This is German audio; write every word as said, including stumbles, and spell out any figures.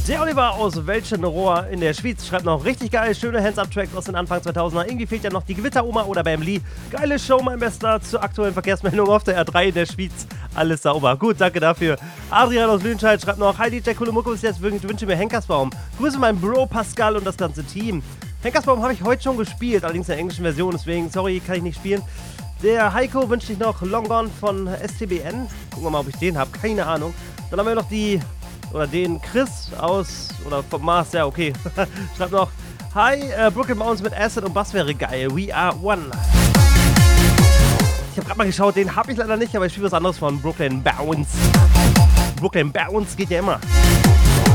Der Oliver aus Welschenrohr in der Schweiz schreibt noch richtig geil, schöne Hands-Up-Tracks aus den Anfang zweitausender. Irgendwie fehlt ja noch die Gewitteroma oder Bam Lee. Geile Show, mein Bester, zur aktuellen Verkehrsmeldung auf der R drei in der Schweiz. Alles sauber. Gut, danke dafür. Adrian aus Lüdenscheid schreibt noch, hi D J Kulumuko, bis jetzt wünsche mir Henkersbaum. Grüße meinen Bro Pascal und das ganze Team. Henkersbaum habe ich heute schon gespielt, allerdings in der englischen Version, deswegen, sorry, kann ich nicht spielen. Der Heiko wünscht sich noch Long Gone von S T B N. Gucken wir mal, ob ich den habe, keine Ahnung. Dann haben wir noch die... Oder den Chris aus, oder vom Mars, ja, okay. Schreibt noch, hi, äh, Brooklyn Mountains mit Acid und Bass wäre geil, we are one. Ich habe gerade mal geschaut, den habe ich leider nicht, aber ich spiele was anderes von Brooklyn Bounce. Brooklyn Bounce geht ja immer.